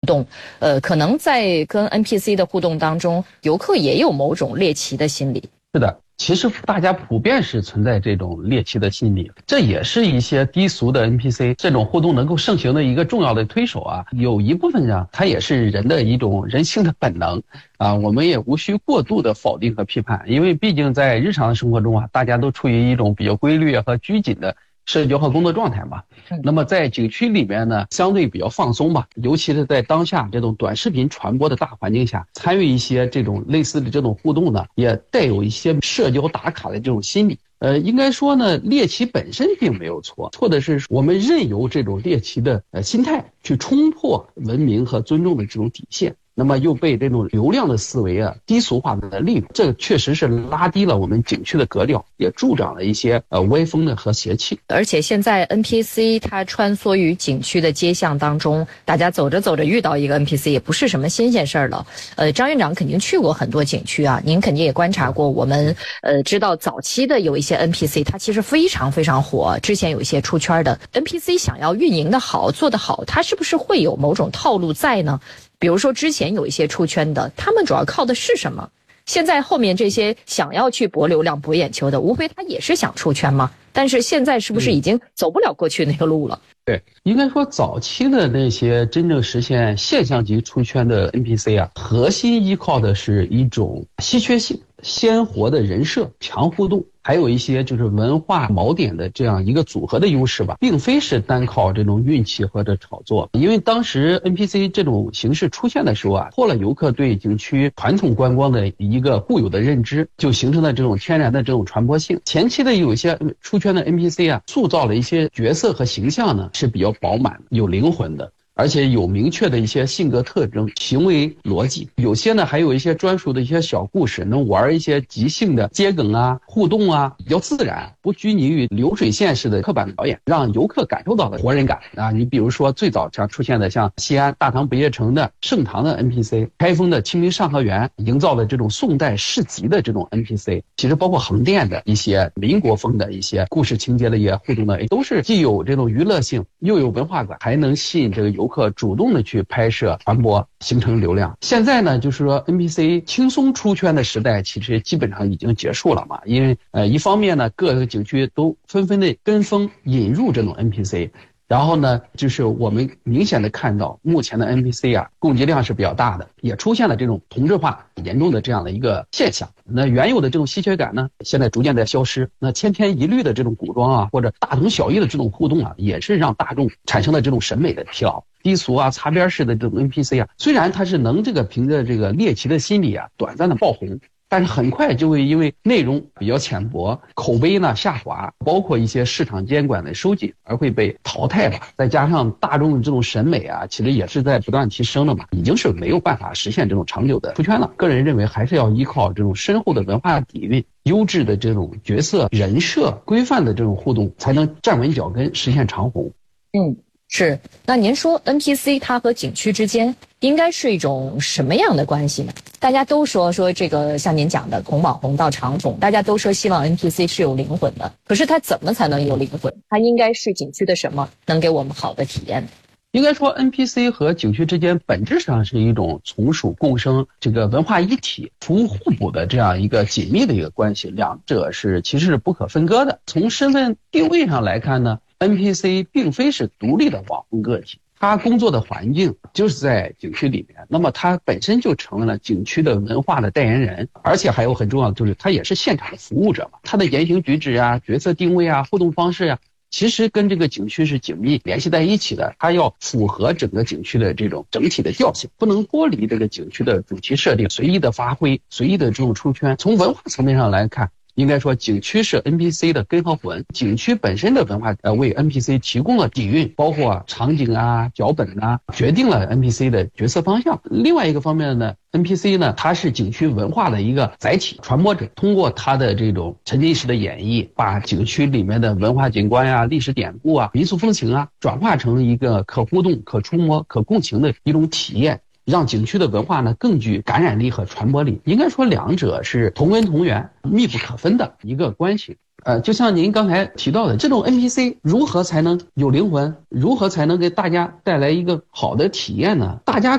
动，可能在跟 NPC 的互动当中，游客也有某种猎奇的心理。 是的，其实大家普遍是存在这种猎奇的心理，这也是一些低俗的 NPC 这种互动能够盛行的一个重要的推手啊。有一部分上，它也是人的一种人性的本能啊，我们也无需过度的否定和批判，因为毕竟在日常生活中啊，大家都处于一种比较规律和拘谨的社交和工作状态嘛。那么在景区里面呢，相对比较放松吧，尤其是在当下这种短视频传播的大环境下，参与一些这种类似的这种互动呢，也带有一些社交打卡的这种心理。应该说呢，猎奇本身并没有错，错的是我们任由这种猎奇的心态去冲破文明和尊重的这种底线。那么又被这种流量的思维啊低俗化的利用，这确实是拉低了我们景区的格调，也助长了一些歪风的和邪气。 而且现在 NPC 它穿梭于景区的街巷当中，大家走着走着遇到一个 NPC 也不是什么新鲜事儿了。张院长肯定去过很多景区啊，您肯定也观察过，我们知道早期的有一些 NPC 它其实非常非常火，之前有一些出圈的 NPC 想要运营的好做得好，它是不是会有某种套路在呢？比如说之前有一些出圈的，他们主要靠的是什么？现在后面这些想要去博流量博眼球的，无非他也是想出圈嘛。但是现在是不是已经走不了过去那个路了？ 对，应该说早期的那些真正实现现象级出圈的 NPC 啊，核心依靠的是一种稀缺性、鲜活的人设、强互动，还有一些就是文化锚点的这样一个组合的优势吧，并非是单靠这种运气或者炒作。因为当时 NPC 这种形式出现的时候啊，破了游客对景区传统观光的一个固有的认知，就形成了这种天然的这种传播性。前期的有一些出圈的 NPC 啊，塑造了一些角色和形象呢是比较饱满、有灵魂的。而且有明确的一些性格特征、行为逻辑，有些呢还有一些专属的一些小故事，能玩一些即兴的接梗啊、互动啊，比较自然，不拘泥于流水线式的刻板表演，让游客感受到了活人感啊。你比如说最早常出现的像西安大唐不夜城的盛唐的 NPC， 开封的清明上河园营造了这种宋代市集的这种 NPC， 其实包括横店的一些民国风的一些故事情节的一些互动的，都是既有这种娱乐性，又有文化感，还能吸引这个游客主动的去拍摄传播，形成流量。现在呢，就是说 NPC 轻松出圈的时代其实基本上已经结束了嘛，因为一方面呢，各个景区都纷纷的跟风引入这种 NPC， 然后呢，就是我们明显的看到目前的 NPC 啊，供给量是比较大的，也出现了这种同质化严重的这样的一个现象。那原有的这种稀缺感呢，现在逐渐在消失。那千篇一律的这种古装啊，或者大同小异的这种互动啊，也是让大众产生了这种审美的疲劳。低俗啊、擦边式的这种 NPC 啊，虽然它是能凭着这个猎奇的心理啊，短暂的爆红，但是很快就会因为内容比较浅薄、口碑呢下滑，包括一些市场监管的收紧，而会被淘汰吧。再加上大众的这种审美啊，其实也是在不断提升的嘛，已经是没有办法实现这种长久的出圈了。个人认为还是要依靠这种深厚的文化底蕴、优质的这种角色人设、规范的这种互动，才能站稳脚跟，实现长红。 是。那您说 NPC 它和景区之间应该是一种什么样的关系呢？大家都说这个像您讲的从网红到长红，大家都说希望 NPC 是有灵魂的，可是它怎么才能有灵魂？它应该是景区的什么能给我们好的体验？ 应该说 NPC 和景区之间本质上是一种从属共生、这个文化一体、服务互补的这样一个紧密的一个关系，两者其实是不可分割的。从身份定位上来看呢， NPC 并非是独立的网红个体，他工作的环境就是在景区里面，那么他本身就成为了景区的文化的代言人，而且还有很重要的就是他也是现场的服务者嘛，他的言行举止啊、角色定位啊、互动方式啊，其实跟这个景区是紧密联系在一起的，它要符合整个景区的这种整体的调性，不能剥离这个景区的主题设定，随意的发挥，随意的这种出圈。从文化层面上来看，应该说景区是 NPC 的根和魂，景区本身的文化为 NPC 提供了底蕴，包括场景啊、脚本啊，决定了 NPC 的角色方向。另外一个方面呢， NPC 呢，它是景区文化的一个载体、传播者，通过它的这种沉浸式的演绎，把景区里面的文化景观呀、历史典故啊、民俗风情啊，转化成一个可互动、可触摸、可共情的一种体验，让景区的文化呢更具感染力和传播力。应该说两者是同根同源、密不可分的一个关系。就像您刚才提到的，这种 NPC 如何才能有灵魂，如何才能给大家带来一个好的体验呢？大家